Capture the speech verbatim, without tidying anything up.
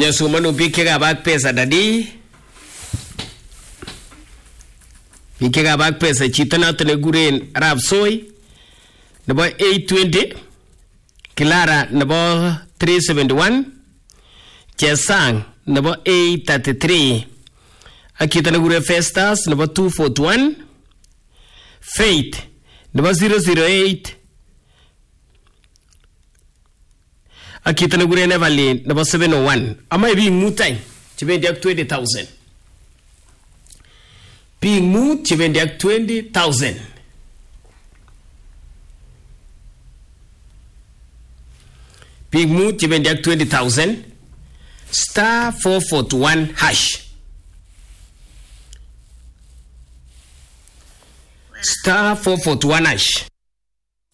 Kanya sumanu pike ka bag pesa dadi. Pike ka bag pesa chito nato ne guren Arab Soy. Nebo eight twenty. Kilara nebo three seventy-one. Chesang nebo eight thirty-three. Akita ne gure Festus nebo two forty-one. Faith nebo zero zero eight. Akita ne gure Neverland nebo seven oh one. Ama being mutai chibendi ak twenty thousand. Being mut chibendi ak twenty thousand. Being mut chibendi ak twenty thousand. Star four forty-one hash. Star four forty-one hash.